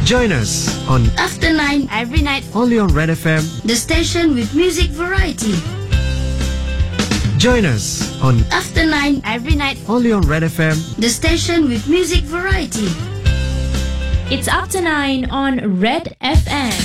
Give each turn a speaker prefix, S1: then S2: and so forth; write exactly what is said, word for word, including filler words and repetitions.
S1: Join us on
S2: After nine
S3: every night.
S1: only on Red F M.
S2: the station with music variety.
S1: Join us on
S2: After nine
S3: Every night.
S1: only on Red F M.
S2: the station with music variety.
S4: It's After nine on Red F M.